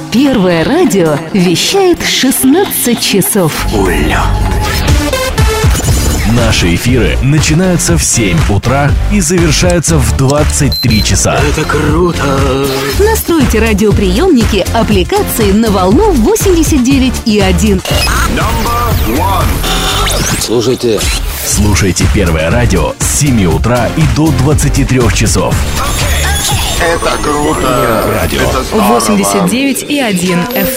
Первое радио вещает 16 часов. Улет. Наши эфиры начинаются в 7 утра и завершаются в 23 часа. Это круто! Настройте радиоприемники аппликации на волну 89,1. Слушайте Первое радио с 7 утра и до 23 часов. Это круто! Радио 89,1 FM.